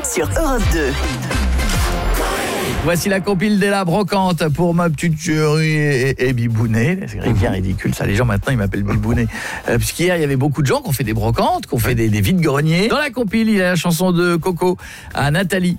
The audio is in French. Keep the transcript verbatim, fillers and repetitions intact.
sur Europe deux. Voici la compile de la brocante pour ma petite chérie et, et Bibounet. C'est bien ridicule ça, les gens maintenant ils m'appellent Bibounet. Euh, Puisqu'hier il y avait beaucoup de gens qui ont fait des brocantes, qui ont fait des, des vides-greniers. Dans la compile il y a la chanson de Coco à Nathalie